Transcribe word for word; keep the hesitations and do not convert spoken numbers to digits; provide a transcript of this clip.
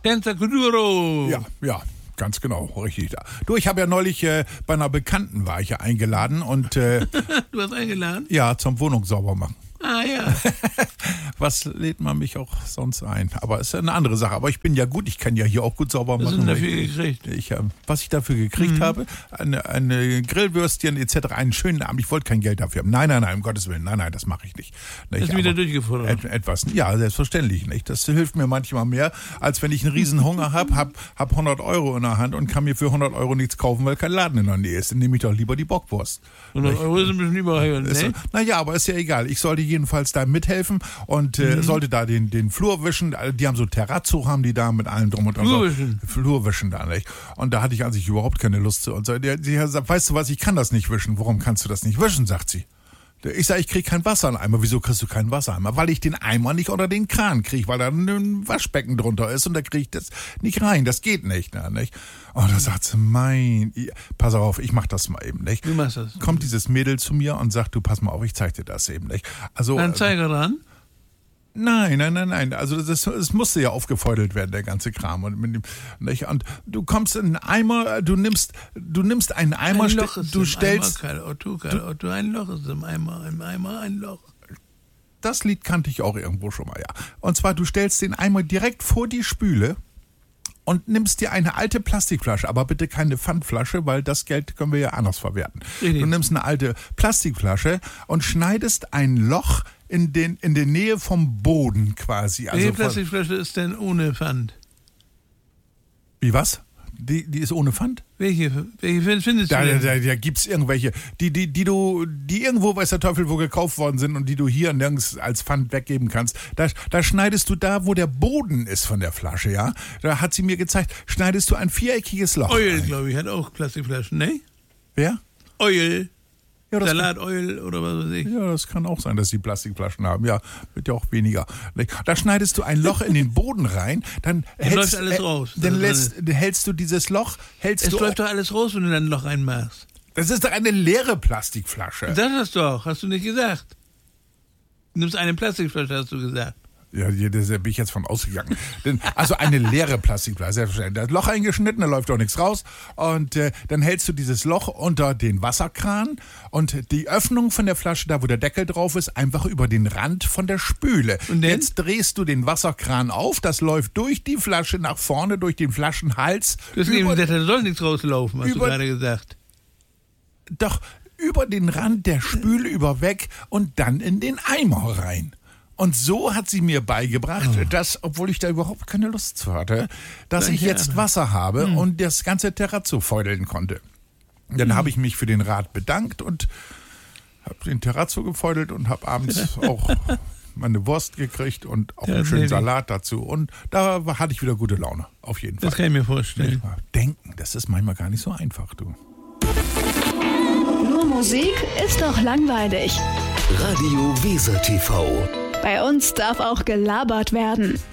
Tenza Kuduro. Ja, ja. Ganz genau, richtig. Du, ich habe ja neulich äh, bei einer Bekannten war ich ja eingeladen und äh, Du hast eingeladen? ja, zum Wohnung sauber machen. Ah ja. Was lädt man mich auch sonst ein? Aber ist ja eine andere Sache. Aber ich bin ja gut, ich kann ja hier auch gut sauber Was machen. hast du dafür ich, gekriegt? Ich, äh, was ich dafür gekriegt Mhm. habe, eine, eine Grillwürstchen et cetera, einen schönen Abend. Ich wollte kein Geld dafür haben. Nein, nein, nein, um Gottes Willen. Nein, nein, das mache ich nicht. nicht Hast du wieder aber durchgefordert? et, etwas, ja, selbstverständlich nicht. Das hilft mir manchmal mehr, als wenn ich einen riesen Hunger habe, hab, hab hundert Euro in der Hand und kann mir für hundert Euro nichts kaufen, weil kein Laden in der Nähe ist. Dann nehme ich doch lieber die Bockwurst. hundert Euro ist ein bisschen überall, Ist, ne? Naja, aber ist ja egal. Ich sollte jedenfalls da mithelfen und äh, Mhm. sollte da den, den Flur wischen. Die haben so Terrazzo, haben die da mit allem drum und dran. Flurwischen? So, Flurwischen da, nicht? Und da hatte ich an sich überhaupt keine Lust zu. Und so, die, die hat gesagt, weißt du was, ich kann das nicht wischen. Warum kannst du das nicht wischen, sagt sie. Ich sage, ich kriege kein Wasser in den Eimer. Wieso kriegst du keinen Wassereimer? Weil ich den Eimer nicht unter den Kran kriege, weil da ein Waschbecken drunter ist und da kriege ich das nicht rein. Das geht nicht. Ne, nicht? Und da sagt sie, mein, pass auf, ich mach das mal eben. Nicht? Wie machst du das? Kommt dieses Mädel zu mir und sagt, du pass mal auf, ich zeig dir das eben. Nicht? Also, Ein Zeiger dran? Nein, nein, nein, nein. Also das, es musste ja aufgefeudelt werden, der ganze Kram. Und, mit dem, nicht? Und du kommst in einen Eimer, du nimmst, du nimmst einen Eimer, Ein ste- Loch ist du im stellst. Eimer, Karl Otto, Karl Otto, ein Loch ist im Eimer, im Eimer ein Loch. Das Lied kannte ich auch irgendwo schon mal, ja. Und zwar, du stellst den Eimer direkt vor die Spüle und nimmst dir eine alte Plastikflasche, aber bitte keine Pfandflasche, weil das Geld können wir ja anders verwerten. Richtig. Du nimmst eine alte Plastikflasche und schneidest ein Loch in, den, in der Nähe vom Boden quasi. Also Welche von- Plastikflasche ist denn ohne Pfand? Wie was? Die, die ist ohne Pfand? Welche, welche findest Da, du da, denn? da, da gibt's irgendwelche, die, die, die du, die irgendwo weiß der Teufel wo gekauft worden sind und die du hier nirgends als Pfand weggeben kannst. Da, da schneidest du da, wo der Boden ist von der Flasche, ja. Da hat sie mir gezeigt, schneidest du ein viereckiges Loch. Oil, ein. glaube ich, hat auch Plastikflaschen, ne? Wer? Oil, Ja, das Salatoil oder was weiß ich. Ja, das kann auch sein, dass sie Plastikflaschen haben. Ja, wird ja auch weniger. Da schneidest du ein Loch in den Boden rein, dann hältst, läuft alles raus. Dann Das lässt, hältst du dieses Loch, hältst Es du. läuft doch alles raus, wenn du dann ein Loch reinmachst. Das ist doch eine leere Plastikflasche. Das hast du doch, hast du nicht gesagt. Du nimmst eine Plastikflasche, hast du gesagt. Ja, hier, da bin ich jetzt von ausgegangen. Denn, also eine leere Plastikflasche, selbstverständlich. Das Loch eingeschnitten, da läuft doch nichts raus. Und äh, dann hältst du dieses Loch unter den Wasserkran und die Öffnung von der Flasche, da wo der Deckel drauf ist, einfach über den Rand von der Spüle. Und dann? Jetzt drehst du den Wasserkran auf, das läuft durch die Flasche nach vorne, durch den Flaschenhals. Du hast eben über, gesagt, da soll nichts rauslaufen, hast über- du gerade gesagt. doch über den Rand der Spüle über weg und dann in den Eimer rein. Und so hat sie mir beigebracht, Oh. dass, obwohl ich da überhaupt keine Lust zu hatte, dass ich Danke, jetzt Anna. Wasser habe Hm. und das ganze Terrazzo feudeln konnte. Dann habe ich mich für den Rat bedankt und habe den Terrazzo gefeudelt und habe abends auch meine Wurst gekriegt und auch Ja, einen schönen nee, Salat dazu. Und da war- hatte ich wieder gute Laune, auf jeden Fall. Das kann ich mir vorstellen. Denken, das ist manchmal gar nicht so einfach, du. Nur Musik ist doch langweilig. Radio Weser T V. Bei uns darf auch gelabert werden.